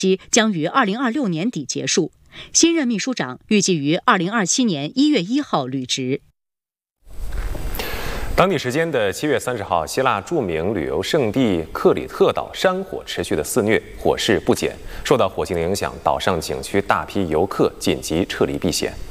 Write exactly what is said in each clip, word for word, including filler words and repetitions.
期将于二零二六年底结束。新任秘书长预计于二零二七年一月一号履职。 当地时间的七月三十号，希腊著名旅游胜地克里特岛山火持续的肆虐，火势不减。受到火情的影响，岛上景区大批游客紧急撤离避险。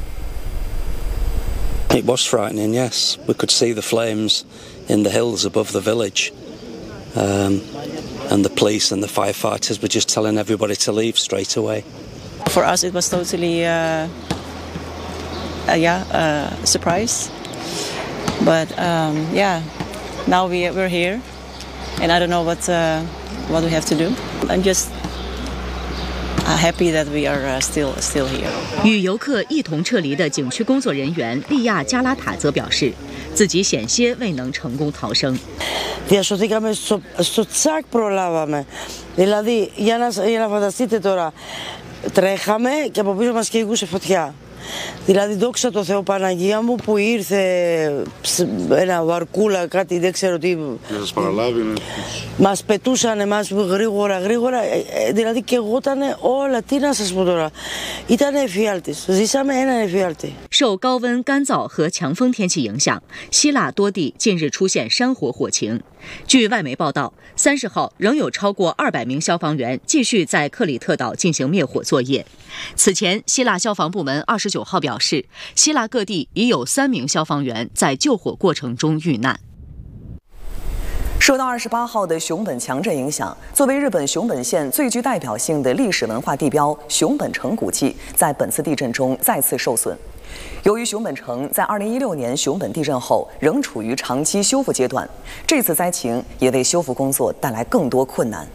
It was frightening, yes. We could see the flames in the hills above the village. Um, and the police and the firefighters were just telling everybody to leave straight away. For us, it was totally, uh, uh, yeah, a uh, surprise. But um, yeah, now we we're here, and I don't know what uh, what we have to do. I'm just uh, happy that we are uh, still still here. 与游客一同撤离的景区工作人员利亚加拉塔则表示，自己险些未能成功逃生。 Διασωθήκαμε στο, στο τσακ προλάβαμε. Δηλαδή, για να, για να φανταστείτε τώρα, τρέχαμε και από πίσω μας καίγουσε φωτιά. Δηλαδή, δόξα τω Θεώ Παναγία μου που ήρθε ένα βαρκούλα, κάτι δεν ξέρω τι. Να σας παραλάβει, ναι. Μας πετούσαν εμάς γρήγορα, γρήγορα. Δηλαδή, και εγώ ήταν όλα. Τι να σας πω τώρα. Ήταν εφιάλτης. Ζήσαμε έναν εφιάλτη. 受高温、干燥和强风天气影响，希腊多地近日出现山火火情。据外媒报道，三十号仍有超过二百名消防员继续在克里特岛进行灭火作业。此前，希腊消防部门二十九号表示，希腊各地已有三名消防员在救火过程中遇难。 受到二十八号的熊本强震影响，作为日本熊本县最具代表性的历史文化地标熊本城古迹，在本次地震中再次受损。由于熊本城在二零一六年熊本地震后仍处于长期修复阶段，这次灾情也为修复工作带来更多困难。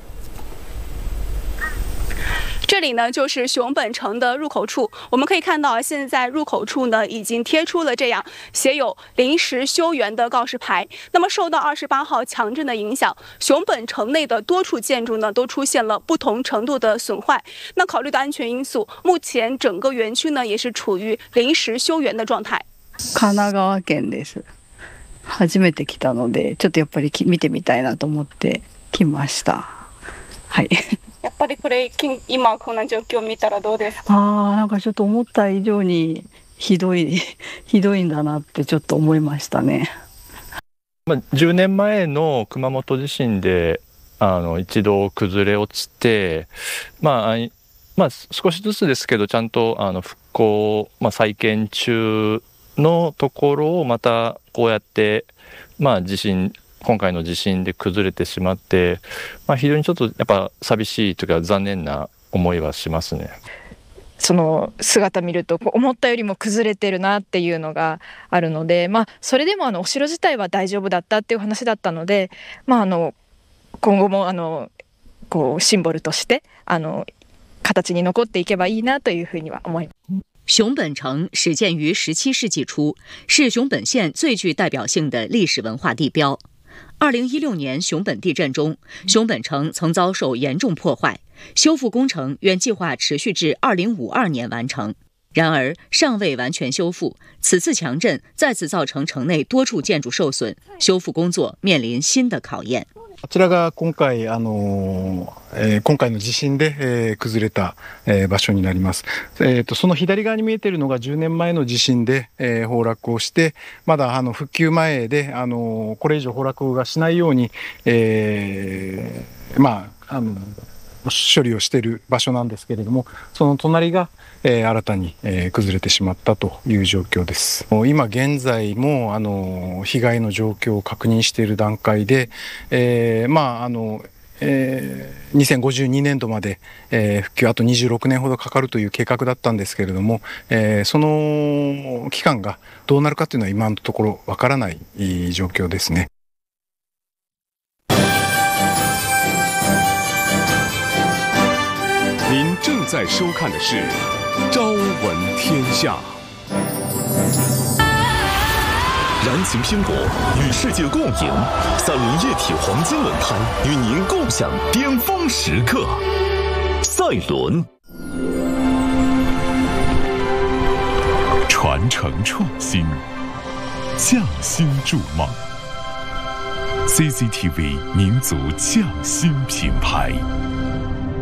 这里呢就是熊本城的入口处，我们可以看到，现在入口处呢已经贴出了这样写有临时修园的告示牌。那么受到二十八号强震的影响，熊本城内的多处建筑呢都出现了不同程度的损坏。那考虑到安全因素，目前整个园区呢也是处于临时修园的状态。 神奈川県です。初めて来たので、ちょっとやっぱり見てみたいなと思って来ました。はい。 やっぱりこれ今こんな状況を見たらどうですか？ ああ、なんかちょっと思った以上にひどいひどいんだなってちょっと思いましたね。 まあじゅうねんまえの熊本地震であの一度崩れ落ちて、まあまあ少しずつですけどちゃんとあの復興、まあ、再建中のところをまたこうやってまあ地震今回の地震で崩れてしまって、まあ、非常にちょっとやっぱ寂しいというか残念な思いはしますね。 その姿見ると思ったよりも崩れてるなっていうのがあるので、まあ、それでもあのお城自体は大丈夫だったっていう話だったので、まあ、あの今後もあのこうシンボルとしてあの形に残っていけばいいなというふうには思います。 熊本城始建于十七世纪初，是熊本县最具代表性的历史文化地标。二零一六年熊本地震中，熊本城曾遭受严重破坏，修复工程原计划持续至二零五二年完成，然而尚未完全修复。此次强震再次造成城内多处建筑受损，修复工作面临新的考验。 こちらが今回、あのえー、今回の地震で、えー、崩れた、えー、場所になります。えーと、その左側に見えているのがじゅうねんまえの地震で、えー、崩落をして、まだあの復旧前で、あのこれ以上崩落がしないように、えー、まああの処理をしている場所なんですけれども、その隣が、えー、新たに、えー、崩れてしまったという状況です。今現在もあの被害の状況を確認している段階で、えー、まああのえー、にせんごじゅうにねんどまで、えー、復旧あとにじゅうろくねんほどかかるという計画だったんですけれども、えー、その期間がどうなるかというのは今のところわからない状況ですね。 您正在收看的是《朝闻天下》。燃情拼搏，与世界共赢。三菱液体黄金轮胎与您共享巅峰时刻。赛轮，传承创新，匠心筑梦。C C T V 民族匠心品牌。